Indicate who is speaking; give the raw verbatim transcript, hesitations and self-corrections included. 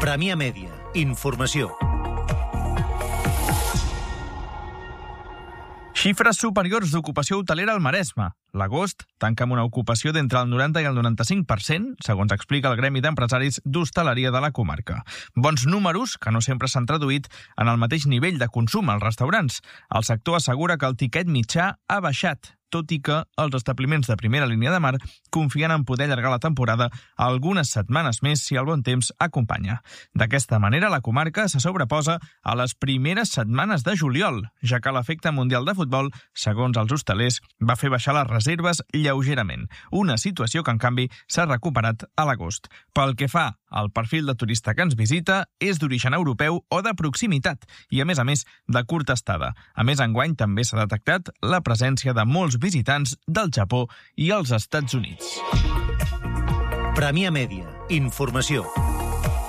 Speaker 1: Premià Mèdia. Informació.
Speaker 2: Xifres superiors d'ocupació hotelera al Maresme. L'agost tanca amb una ocupació d'entre el noranta i el noranta-cinc per cent, segons explica el Gremi d'Empresaris d'Hostaleria de la comarca. Bons números que no sempre s'han traduït en el mateix nivell de consum als restaurants. El sector assegura que el tiquet mitjà ha baixat, tot i que els establiments de primera línia de mar confien en poder allargar la temporada algunes setmanes més si el bon temps acompanya. D'aquesta manera, la comarca se sobreposa a les primeres setmanes de juliol, ja que l'efecte mundial de futbol, segons els hostalers, va fer baixar les reserves lleugerament, una situació que, en canvi, s'ha recuperat a l'agost. Pel que fa al perfil de turista que ens visita, és d'origen europeu o de proximitat i, a més a més, de curta estada. A més, enguany també s'ha detectat la presència de molts visitants del Japó i els Estats Units.
Speaker 1: Premià Mèdia. Informació.